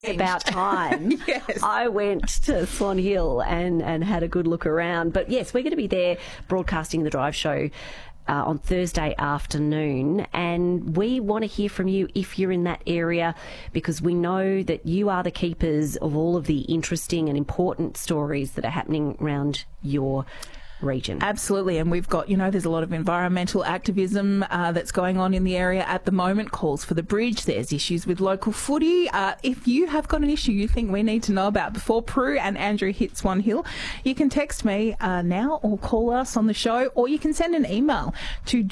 about time. Yes. I went to Swan Hill and had a good look around. But yes, we're going to be there broadcasting the drive show on Thursday afternoon, and we want to hear from you if you're in that area, because we know that you are the keepers of all of the interesting and important stories that are happening around your region. Absolutely, and we've got, there's a lot of environmental activism that's going on in the area at the moment, calls for the bridge, there's issues with local footy. If you have got an issue you think we need to know about before Prue and Andrew hit Swan Hill, you can text me now or call us on the show, or you can send an email to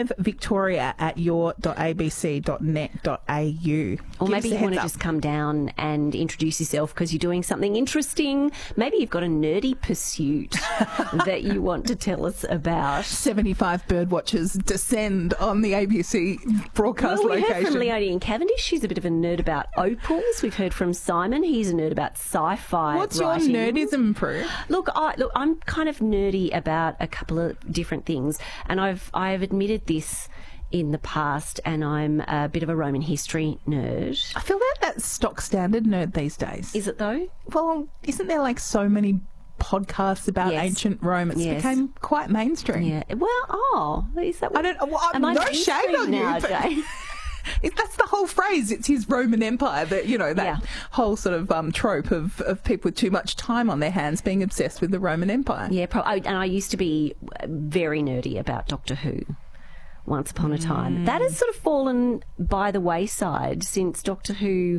drivevictoria@your.abc.net.au. Or maybe you want to just come down and introduce yourself because you're doing something interesting. Maybe you've got a nerdy pursuit that you want to tell us about. 75 bird watchers descend on the ABC broadcast location. We heard from Leonie in Cavendish. She's a bit of a nerd about opals. We've heard from Simon. He's a nerd about sci-fi What's writing. your nerdism, Prue? Look, I'm kind of nerdy about a couple of different things, and I've admitted this in the past, and I'm a bit of a Roman history nerd. I feel like that's stock standard nerd these days. Is it though? Well, isn't there like so many podcasts about ancient Rome? It's became quite mainstream. Yeah. Well, is that what... I don't... Well, no shade on you. Jane? That's the whole phrase. It's his Roman Empire, that whole sort of trope of people with too much time on their hands being obsessed with the Roman Empire. Yeah, and I used to be very nerdy about Doctor Who once upon a time. That has sort of fallen by the wayside since Doctor Who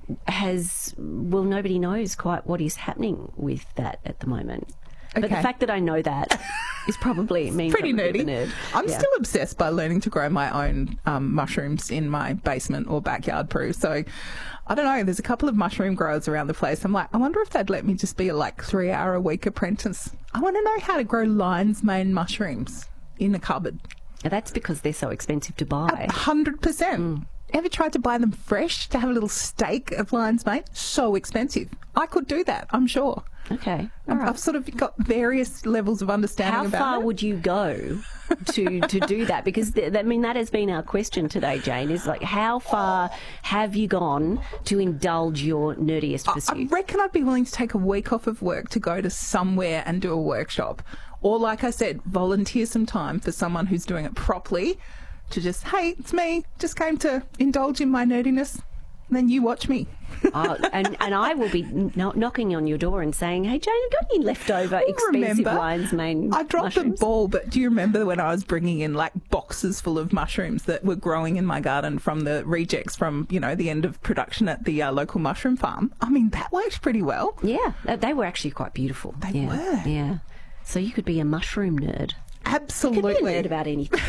nobody knows quite what is happening with that at the moment. Okay. But the fact that I know that is probably means pretty nerdy. Nerd. I'm still obsessed by learning to grow my own mushrooms in my basement or backyard, Prue. So I don't know. There's a couple of mushroom growers around the place. I'm like, I wonder if they'd let me just be a 3-hour-a-week apprentice. I want to know how to grow lion's mane mushrooms in a cupboard. Now, that's because they're so expensive to buy. 100%. Ever tried to buy them fresh to have a little steak of lion's mane? So expensive. I could do that, I'm sure. Okay. I've sort of got various levels of understanding about it. How far would you go to do that? Because, that has been our question today, Jane, is how far have you gone to indulge your nerdiest pursuit? I reckon I'd be willing to take a week off of work to go to somewhere and do a workshop. Or, like I said, volunteer some time for someone who's doing it properly to just, hey, it's me, just came to indulge in my nerdiness, and then you watch me. And I will be knocking on your door and saying, hey, Jane, have you got any leftover expensive lion's mane I dropped mushrooms? the ball, but do you remember when I was bringing in boxes full of mushrooms that were growing in my garden from the rejects from, the end of production at the local mushroom farm? I mean, that worked pretty well. Yeah, they were actually quite beautiful. They were. Yeah. So you could be a mushroom nerd. Absolutely. You could be a nerd about anything.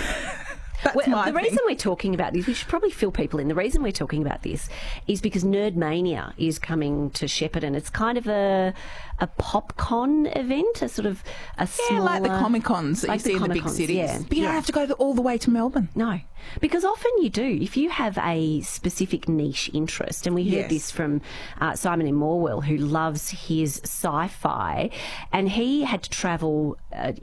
The reason we're talking about this, we should probably fill people in. The reason we're talking about this is because Nerdmania is coming to Shepparton. It's kind of a PopCon event, a sort of a smaller... like the Comic-Cons that you see in the big cities. Yeah. But you don't have to go all the way to Melbourne. No, because often you do. If you have a specific niche interest, and we heard this from Simon in Morwell, who loves his sci-fi, and he had to travel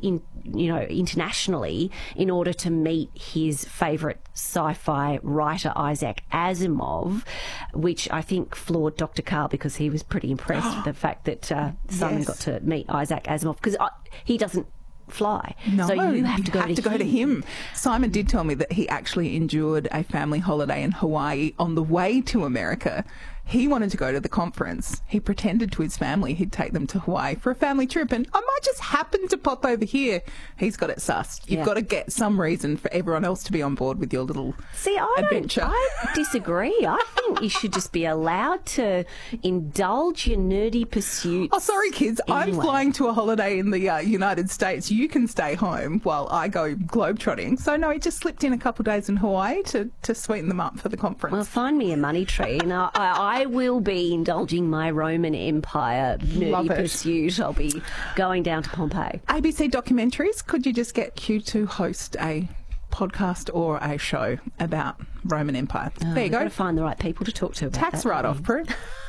internationally in order to meet his favourite sci-fi writer, Isaac Asimov, which I think floored Dr. Carl because he was pretty impressed with the fact that Simon got to meet Isaac Asimov, because he doesn't fly. No, so you have to go to him. Simon did tell me that he actually endured a family holiday in Hawaii on the way to America. He wanted to go to the conference. He pretended to his family he'd take them to Hawaii for a family trip, and I might just happen to pop over here. He's got it sussed. You've got to get some reason for everyone else to be on board with your little adventure. I disagree. I think you should just be allowed to indulge your nerdy pursuits. Oh, sorry, kids. Anyway. I'm flying to a holiday in the United States. You can stay home while I go globetrotting. So, no, he just slipped in a couple of days in Hawaii to sweeten them up for the conference. Well, find me a money tree, and I will be indulging my Roman Empire nerdy pursuit. I'll be going down to Pompeii. ABC documentaries, could you just get Q to host a podcast or a show about Roman Empire? There you go. Got to find the right people to talk to about Tax that. write-off, Prue.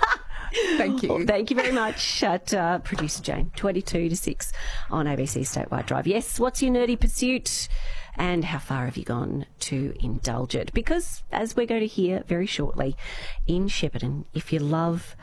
Thank you. Well, thank you very much at Producer Jane, 22 to 6 on ABC Statewide Drive. Yes, what's your nerdy pursuit? And how far have you gone to indulge it? Because, as we're going to hear very shortly, in Shepparton, if you love